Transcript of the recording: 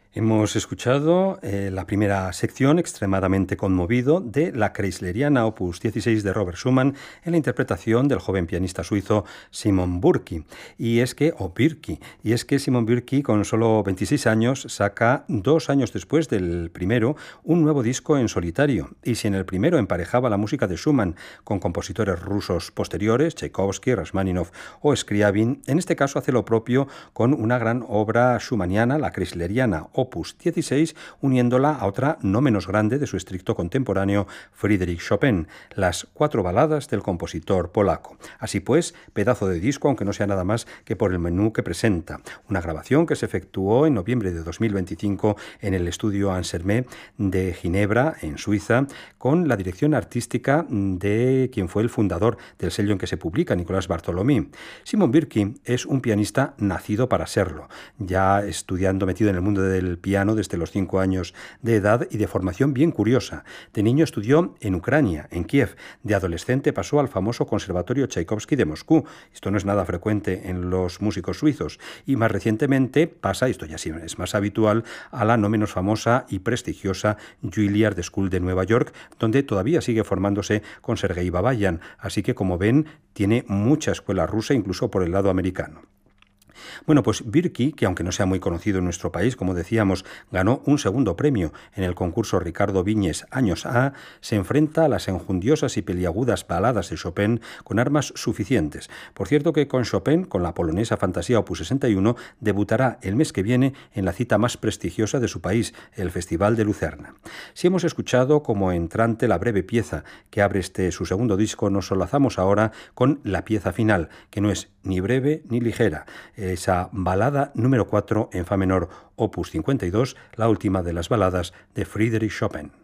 Hemos escuchado la primera sección, extremadamente conmovido, de la Kreisleriana Opus 16 de Robert Schumann en la interpretación del joven pianista suizo Simon Bürki. Y es que Simon Bürki, con solo 26 años, saca 2 años después del primero un nuevo disco en solitario. Y si en el primero emparejaba la música de Schumann con compositores rusos posteriores, Tchaikovsky, Rachmaninoff o Scriabin, en este caso hace lo propio con una gran obra schumanniana, la Kreisleriana Opus 16, uniéndola a otra no menos grande de su estricto contemporáneo, Frédéric Chopin, las 4 baladas del compositor polaco. Así pues, pedazo de disco, aunque no sea nada más que por el menú que presenta. Una grabación que se efectuó en noviembre de 2025 en el estudio Ansermet de Ginebra, en Suiza, con la dirección artística de quien fue el fundador del sello en que se publica, Nicolas Bartholomé. Simon Bürki es un pianista nacido para serlo, ya metido en el mundo del piano desde los 5 años de edad y de formación bien curiosa. De niño estudió en Ucrania, en Kiev. De adolescente pasó al famoso Conservatorio Tchaikovsky de Moscú. Esto no es nada frecuente en los músicos suizos. Y más recientemente pasa, esto ya sí es más habitual, a la no menos famosa y prestigiosa Juilliard School de Nueva York, donde todavía sigue formándose con Sergei Babayan. Así que, como ven, tiene mucha escuela rusa, incluso por el lado americano. Bueno, pues Bürki, que aunque no sea muy conocido en nuestro país, como decíamos, ganó un segundo premio en el concurso Ricardo Viñes Años A, se enfrenta a las enjundiosas y peliagudas baladas de Chopin con armas suficientes. Por cierto que con Chopin, con la polonesa Fantasía Opus 61, debutará el mes que viene en la cita más prestigiosa de su país, el Festival de Lucerna. Si hemos escuchado como entrante la breve pieza que abre su segundo disco, nos solazamos ahora con la pieza final, que no es ni breve ni ligera. Esa balada número 4 en fa menor, opus 52, la última de las baladas de Frédéric Chopin.